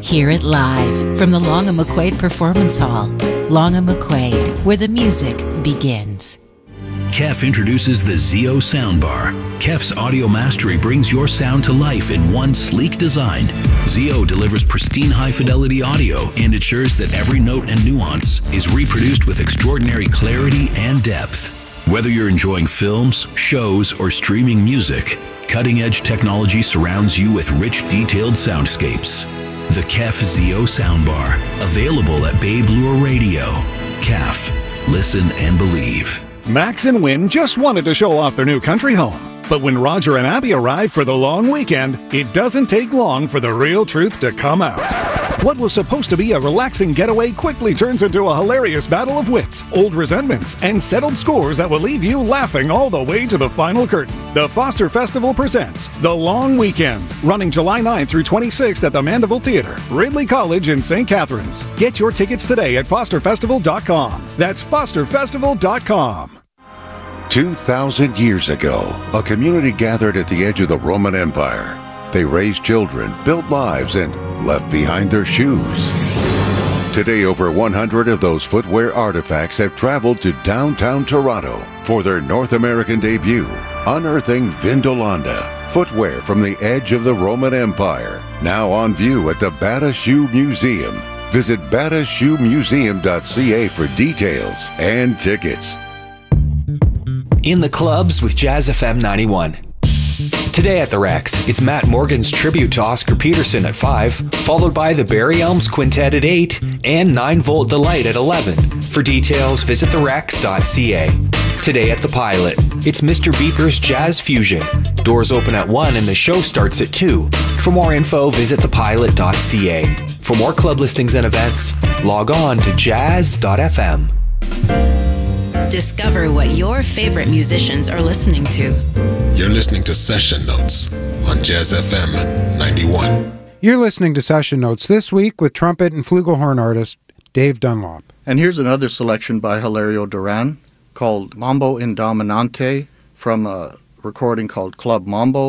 Hear it live from the Long and McQuaid Performance Hall. Long and McQuaid, where the music begins. KEF introduces the ZEO Soundbar. KEF's audio mastery brings your sound to life in one sleek design. ZEO delivers pristine high-fidelity audio and ensures that every note and nuance is reproduced with extraordinary clarity and depth. Whether you're enjoying films, shows, or streaming music, cutting-edge technology surrounds you with rich, detailed soundscapes. The KEF ZEO Soundbar, available at Babe Lure Radio. KEF, listen and believe. Max and Wynn just wanted to show off their new country home. But when Roger and Abby arrive for the long weekend, it doesn't take long for the real truth to come out. What was supposed to be a relaxing getaway quickly turns into a hilarious battle of wits, old resentments, and settled scores that will leave you laughing all the way to the final curtain. The Foster Festival presents The Long Weekend, running July 9th through 26th at the Mandeville Theater, Ridley College in St. Catharines. Get your tickets today at fosterfestival.com. That's fosterfestival.com. 2,000 years ago, a community gathered at the edge of the Roman Empire. They raised children, built lives, and left behind their shoes. Today, over 100 of those footwear artifacts have traveled to downtown Toronto for their North American debut, unearthing Vindolanda, footwear from the edge of the Roman Empire, now on view at the Bata Shoe Museum. Visit batashoemuseum.ca for details and tickets. In the clubs with Jazz FM 91. Today at the Rex, it's Matt Morgan's tribute to Oscar Peterson at 5, followed by the Barry Elms Quintet at 8, and 9 Volt Delight at 11. For details, visit therex.ca. Today at the Pilot, it's Mr. Beeper's Jazz Fusion. Doors open at 1 and the show starts at 2. For more info, visit thepilot.ca. For more club listings and events, log on to jazz.fm. Discover what your favorite musicians are listening to. You're listening to Session Notes on Jazz FM 91. You're listening to Session Notes this week with trumpet and flugelhorn artist Dave Dunlop. And here's another selection by Hilario Duran called Mambo Indominante from a recording called Club Mambo.